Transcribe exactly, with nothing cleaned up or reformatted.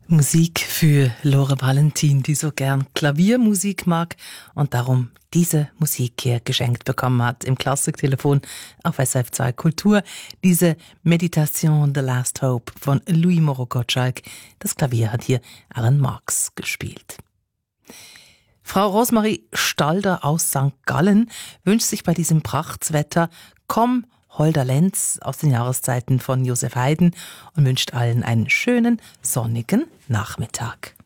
Musik für Lore Valentin, die so gern Klaviermusik mag und darum diese Musik hier geschenkt bekommen hat im Klassiktelefon auf S R F zwei Kultur. Diese Meditation The Last Hope von Louis Moreau Gottschalk. Das Klavier hat hier Alan Marks gespielt. Frau Rosemarie Stalder aus Sankt Gallen wünscht sich bei diesem Prachtswetter Komm, Holder Lenz aus den Jahreszeiten von Josef Haydn und wünscht allen einen schönen, sonnigen Nachmittag.